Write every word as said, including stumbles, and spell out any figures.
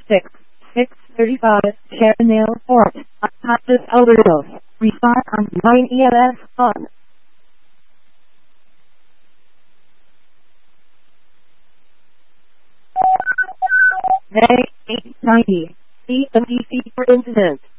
six, six thirty-five, Chernail Fort, Apatis Overdose, Refire on nine E L S on. Hey, eight ninety, C M D C for incident.